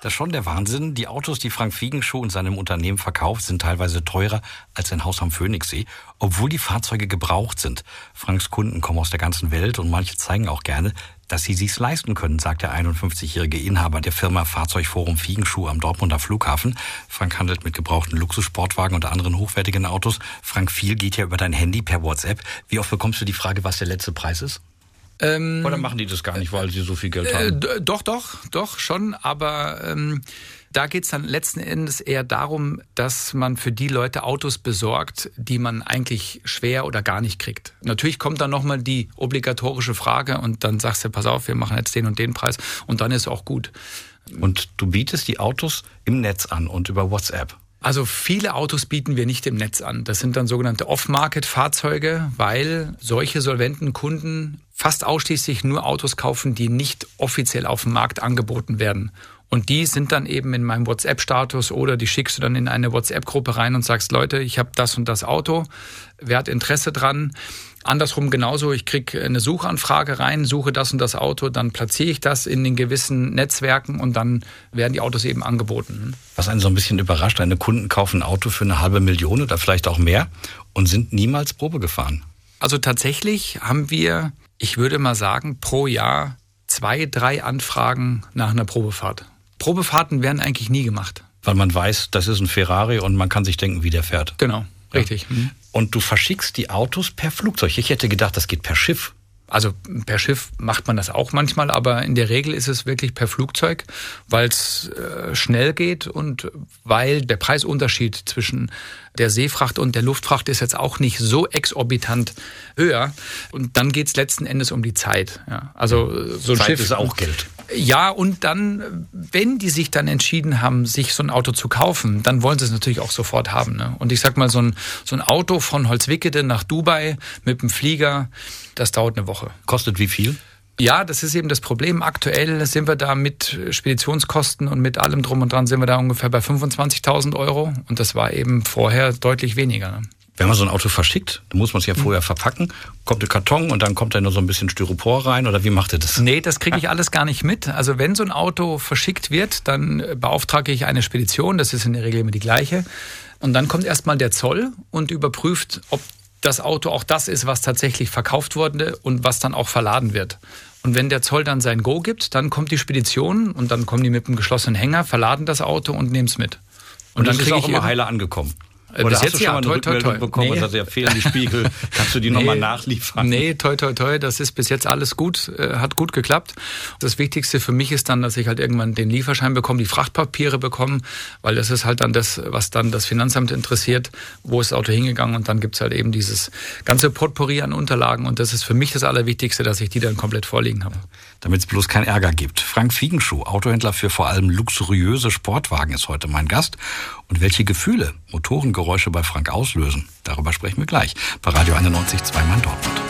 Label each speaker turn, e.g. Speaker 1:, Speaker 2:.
Speaker 1: Das ist schon der Wahnsinn. Die Autos, die Frank Fiegenschuh in seinem Unternehmen verkauft, sind teilweise teurer als ein Haus am Phoenixsee, obwohl die Fahrzeuge gebraucht sind. Franks Kunden kommen aus der ganzen Welt und manche zeigen auch gerne, dass sie sich's leisten können, sagt der 51-jährige Inhaber der Firma Fahrzeugforum Fiegenschuh am Dortmunder Flughafen. Frank handelt mit gebrauchten Luxussportwagen und anderen hochwertigen Autos. Frank, viel geht ja über dein Handy per WhatsApp. Wie oft bekommst du die Frage, was der letzte Preis ist? Oder machen die das gar nicht, weil sie so viel Geld haben?
Speaker 2: Doch, schon. Aber da geht's dann letzten Endes eher darum, dass man für die Leute Autos besorgt, die man eigentlich schwer oder gar nicht kriegt. Natürlich kommt dann nochmal die obligatorische Frage und dann sagst du, pass auf, wir machen jetzt den und den Preis und dann ist auch gut.
Speaker 1: Und du bietest die Autos im Netz an und über WhatsApp?
Speaker 2: Also viele Autos bieten wir nicht im Netz an. Das sind dann sogenannte Off-Market-Fahrzeuge, weil solche solventen Kunden fast ausschließlich nur Autos kaufen, die nicht offiziell auf dem Markt angeboten werden. Und die sind dann eben in meinem WhatsApp-Status oder die schickst du dann in eine WhatsApp-Gruppe rein und sagst, Leute, ich habe das und das Auto, wer hat Interesse dran? Andersrum genauso, ich kriege eine Suchanfrage rein, suche das und das Auto, dann platziere ich das in den gewissen Netzwerken und dann werden die Autos eben angeboten.
Speaker 1: Was einen so ein bisschen überrascht, deine Kunden kaufen ein Auto für 500.000 oder vielleicht auch mehr und sind niemals Probe gefahren.
Speaker 2: Also tatsächlich haben wir, ich würde mal sagen, pro Jahr 2, 3 Anfragen nach einer Probefahrt. Probefahrten werden eigentlich nie gemacht.
Speaker 1: Weil man weiß, das ist ein Ferrari und man kann sich denken, wie der fährt.
Speaker 2: Genau, richtig.
Speaker 1: Ja. Und du verschickst die Autos per Flugzeug. Ich hätte gedacht, das geht per Schiff.
Speaker 2: Also per Schiff macht man das auch manchmal, aber in der Regel ist es wirklich per Flugzeug, weil es schnell geht und weil der Preisunterschied zwischen der Seefracht und der Luftfracht ist jetzt auch nicht so exorbitant höher. Und dann geht es letzten Endes um die Zeit. Ja, also so ein
Speaker 1: Zeit
Speaker 2: Schiff
Speaker 1: ist auch Geld.
Speaker 2: Ja, und dann, wenn die sich dann entschieden haben, sich so ein Auto zu kaufen, dann wollen sie es natürlich auch sofort haben. Ne? Und ich sag mal, so ein Auto von Holzwickede nach Dubai mit dem Flieger, das dauert eine Woche.
Speaker 1: Kostet wie viel?
Speaker 2: Ja, das ist eben das Problem. Aktuell sind wir da mit Speditionskosten und mit allem drum und dran sind wir da ungefähr bei 25.000 Euro. Und das war eben vorher deutlich weniger. Ne?
Speaker 1: Wenn man so ein Auto verschickt, dann muss man es ja vorher verpacken. Kommt der Karton und dann kommt da nur so ein bisschen Styropor rein oder wie macht ihr das?
Speaker 2: Nee, das kriege ich alles gar nicht mit. Also wenn so ein Auto verschickt wird, dann beauftrage ich eine Spedition, das ist in der Regel immer die gleiche. Und dann kommt erstmal der Zoll und überprüft, ob das Auto auch das ist, was tatsächlich verkauft wurde und was dann auch verladen wird. Und wenn der Zoll dann sein Go gibt, dann kommt die Spedition und dann kommen die mit einem geschlossenen Hänger, verladen das Auto und nehmen es mit.
Speaker 1: Und dann ist auch immer heiler angekommen. Oder hast du schon mal eine Rückmeldung bekommen und sagst, ja, fehlen die Spiegel, kannst du die nochmal nachliefern?
Speaker 2: Nee, toi, das ist bis jetzt alles gut, hat gut geklappt. Das Wichtigste für mich ist dann, dass ich halt irgendwann den Lieferschein bekomme, die Frachtpapiere bekomme, weil das ist halt dann das, was dann das Finanzamt interessiert, wo ist das Auto hingegangen und dann gibt's halt eben dieses ganze Potpourri an Unterlagen und das ist für mich das Allerwichtigste, dass ich die dann komplett vorliegen habe.
Speaker 1: Damit es bloß keinen Ärger gibt. Frank Fiegenschuh, Autohändler für vor allem luxuriöse Sportwagen, ist heute mein Gast. Und welche Gefühle Motorengeräusche bei Frank auslösen, darüber sprechen wir gleich bei Radio 91 2 Mann Dortmund.